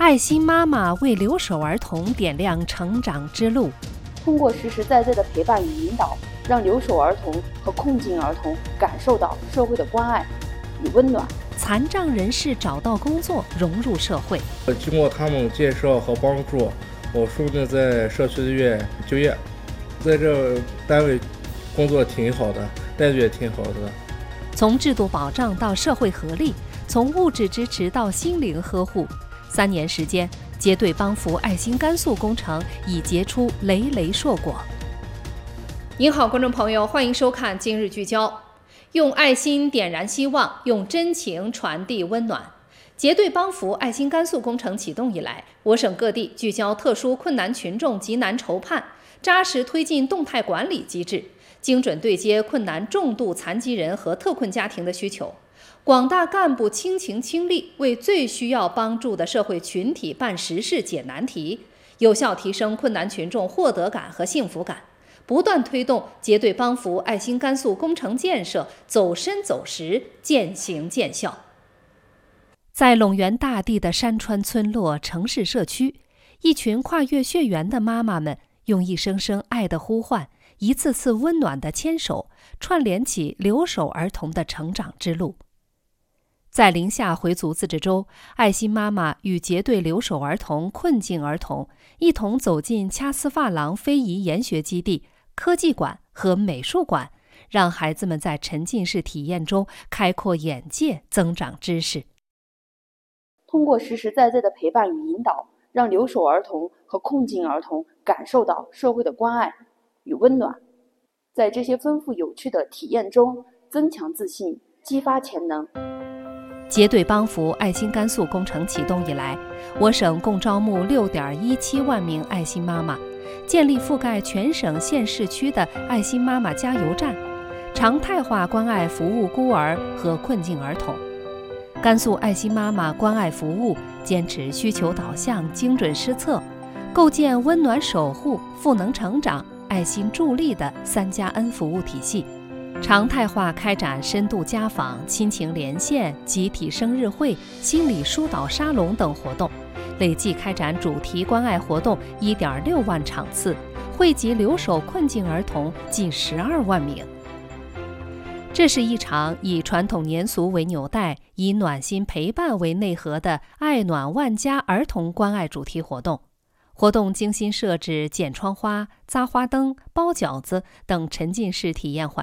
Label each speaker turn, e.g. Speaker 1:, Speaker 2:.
Speaker 1: 爱心妈妈为留守儿童点亮成长之路。
Speaker 2: 通过实实在在的陪伴与引导，让留守儿童和困境儿童感受到社会的关爱与温暖。
Speaker 1: 残障人士找到工作，融入社会。
Speaker 3: 经过他们介绍和帮助，我顺利在社区医院就业，在这单位工作挺好的，待遇也挺好的。
Speaker 1: 从制度保障到社会合力，从物质支持到心灵呵护，3年时间，结对帮扶爱心甘肃工程已结出累累硕果。您好，观众朋友，欢迎收看今日聚焦。用爱心点燃希望，用真情传递温暖。结对帮扶爱心甘肃工程启动以来，我省各地聚焦特殊困难群众急难筹判，扎实推进动态管理机制，精准对接困难重度残疾人和特困家庭的需求。广大干部倾情倾力，为最需要帮助的社会群体办实事、解难题，有效提升困难群众获得感和幸福感，不断推动结对帮扶爱心甘肃工程建设走深走实、渐行渐效。在陇源大地的山川村落、城市社区，一群跨越血缘的妈妈们，用一声声爱的呼唤，一次次温暖的牵手，串联起留守儿童的成长之路。在宁夏回族自治州，爱心妈妈与结对留守儿童、困境儿童一同走进掐丝珐琅非遗研学基地、科技馆和美术馆，让孩子们在沉浸式体验中开阔眼界、增长知识。
Speaker 2: 通过实实在在的陪伴与引导，让留守儿童和困境儿童感受到社会的关爱与温暖，在这些丰富有趣的体验中增强自信，激发潜能。
Speaker 1: 结对帮扶爱心甘肃工程启动以来，我省共招募6.17万名爱心妈妈，建立覆盖全省县市区的爱心妈妈加油站，常态化关爱服务孤儿和困境儿童。甘肃爱心妈妈关爱服务坚持需求导向、精准施策，构建温暖守护、赋能成长、爱心助力的3+N 服务体系，常态化开展深度家访、亲情连线、集体生日会、心理疏导沙龙等活动，累计开展主题关爱活动1.6万场次，惠及留守困境儿童近12万名。这是一场以传统年俗为纽带，以暖心陪伴为内核的爱暖万家儿童关爱主题活动。活动精心设置剪窗花、扎花灯、包饺子等沉浸式体验环